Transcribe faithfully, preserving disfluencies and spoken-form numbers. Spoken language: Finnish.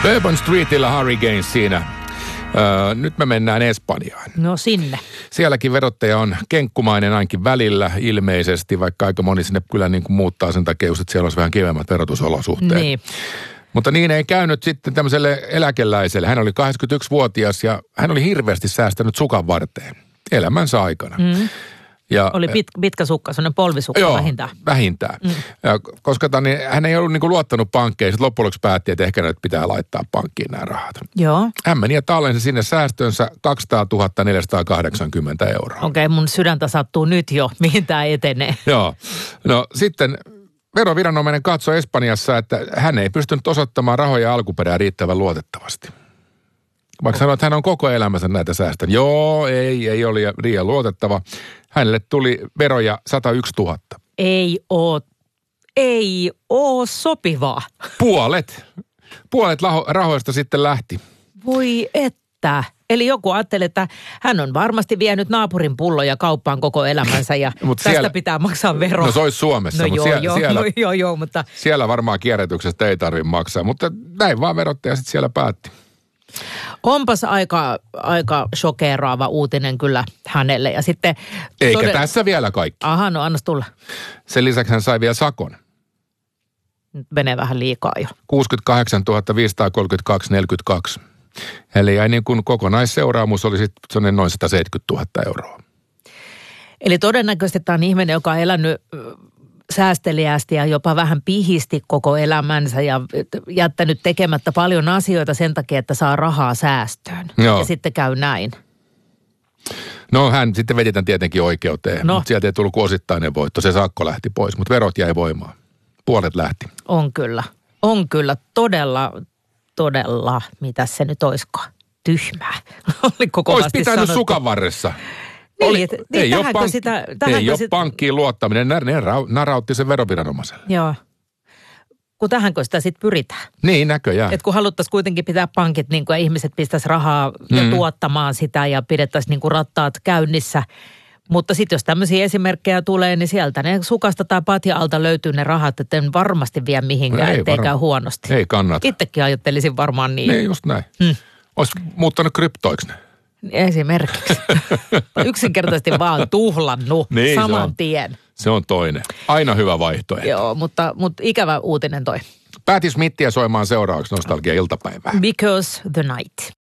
Bourbon Streetillä Hurricanes siinä. Öö, nyt me mennään Espanjaan. No sinne. Sielläkin verottaja on kenkkumainen ainakin välillä ilmeisesti, vaikka aika moni sinne kyllä niin kuin muuttaa sen takia, että siellä olisi vähän kivemmät verotusolosuhteet. Niin. Mutta niin ei käynyt sitten tämmöiselle eläkeläiselle. Hän oli kahdeksankymmentäyksivuotias ja hän oli hirveästi säästänyt sukan varteen elämänsä aikana. Mm. Ja, oli pit, pitkä sukka, sellainen polvisukka joo, vähintään. vähintään. Mm. Ja koska tani, hän ei ollut niinku luottanut pankkeihin, sitten loppujen lopuksi päätti, että ehkä nyt pitää laittaa pankkiin nämä rahat. Joo. Hän meni ja tallensi sinne säästönsä kaksisataatuhatta neljäsataakahdeksankymmentä euroa. Okei, okay, mun sydäntä sattuu nyt jo, mihin tämä etenee. Joo. No sitten veroviranomainen katsoi Espanjassa, että hän ei pystynyt osoittamaan rahoja alkuperää riittävän luotettavasti. Vaikka sanoi, että hän on koko elämänsä näitä säästänyt. Joo, ei, ei ole liian luotettava. Hänelle tuli veroja sata yksi tuhatta. Ei oo, ei oo sopivaa. Puolet. Puolet laho, rahoista sitten lähti. Voi että. Eli joku ajatteli, että hän on varmasti vienyt naapurin pulloja kauppaan koko elämänsä ja tästä siellä pitää maksaa veroa. No se olisi Suomessa, no mutta joo, siellä, joo, siellä, no joo, joo, mutta siellä varmaan kierrätyksestä ei tarvitse maksaa. Mutta näin vaan verottaja sitten siellä päätti. Onpas aika, aika shokeeraava uutinen kyllä hänelle. Ja sitten eikä todella tässä vielä kaikki. Aha, no annas tulla. Sen lisäksi hän sai vielä sakon. Nyt menee vähän liikaa jo. kuusikymmentäkahdeksantuhatta viisisataakolmekymmentäkaksi pilkku neljäkymmentäkaksi. Eli jäi niin kuin kokonaisseuraamus oli sitten noin sata seitsemänkymmentätuhatta euroa. Eli todennäköisesti tämä on ihminen, joka on elänyt säästeliäästi ja jopa vähän pihisti koko elämänsä ja jättänyt tekemättä paljon asioita sen takia, että saa rahaa säästöön. Joo. Ja sitten käy näin. No hän sitten veti tämän tietenkin oikeuteen, no. Mutta sieltä ei tullut kuin osittainen voitto. Se sakko lähti pois, mutta verot jäi voimaan. Puolet lähti. On kyllä. On kyllä todella, todella, mitä se nyt oiskaan, tyhmää. Oliko olisi pitänyt sanottu sukan varressa. Niin, Oli, niin ei ole, pank- sitä, ei ole sitä... pankkiin luottaminen, ne, ne narautti sen veroviranomaiselle. Joo. Kun tähänkö sitä sitten pyritään. Niin, näköjään. Että kun haluttaisiin kuitenkin pitää pankit niin kuin, ja ihmiset pistäisi rahaa mm. ja tuottamaan sitä ja pidettäisiin niin kuin rattaat käynnissä. Mutta sitten jos tämmöisiä esimerkkejä tulee, niin sieltä ne sukasta tai patja-alta löytyy ne rahat, että en varmasti vie mihinkään, no ettei käy huonosti. Ei kannata. Itsekin ajattelisin varmaan niin. Niin, just näin. Hmm. Olisi muuttanut kryptoiksi ne. Esimerkiksi. Yksinkertaisesti vaan tuhlannut niin, saman se on, tien. Se on toinen. Aina hyvä vaihtoehto. Joo, mutta, mutta ikävä uutinen toi. Patti Smithia soimaan seuraavaksi Nostalgia-iltapäivää. Because the night.